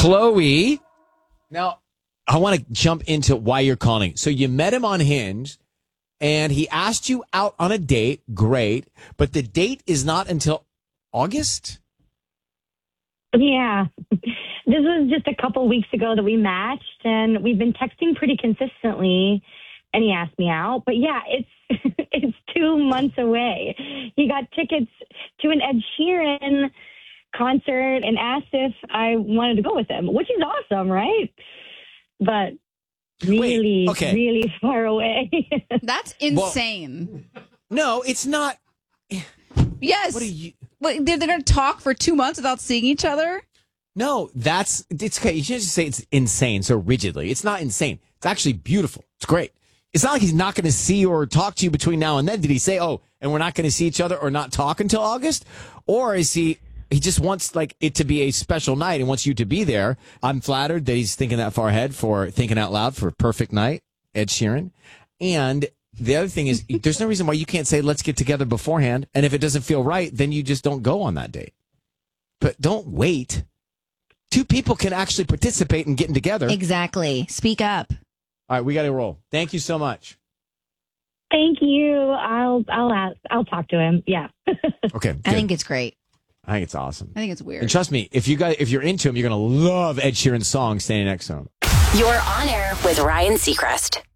Chloe. Now, I want to jump into why you're calling. So you met him on Hinge, and he asked you out on a date. Great. But the date is not until August? Yeah. This was just a couple weeks ago that we matched, and we've been texting pretty consistently, and he asked me out. But yeah, it's it's 2 months away. He got tickets to an Ed Sheeran concert and asked if I wanted to go with him, which is awesome, right? But really, really far away. That's insane. Well, no, it's not. Yes. What are you? Wait, they're going to talk for 2 months without seeing each other? No, it's okay. You shouldn't just say it's insane so rigidly. It's not insane. It's actually beautiful. It's great. It's not like he's not going to see or talk to you between now and then. Did he say, oh, and we're not going to see each other or not talk until August? Or is he just wants like it to be a special night and wants you to be there? I'm flattered that he's thinking that far ahead for thinking out loud for Perfect Night, Ed Sheeran. And the other thing is there's no reason why you can't say, let's get together beforehand. And if it doesn't feel right, then you just don't go on that date. But don't wait. 2 people can actually participate in getting together. Exactly. Speak up. All right, we got to roll. Thank you so much. Thank you. I'll talk to him. Yeah. Okay. Good. I think it's great. I think it's awesome. I think it's weird. And trust me, if you're into him, you're going to love Ed Sheeran's song "Standing Next to Him." You're on air with Ryan Seacrest.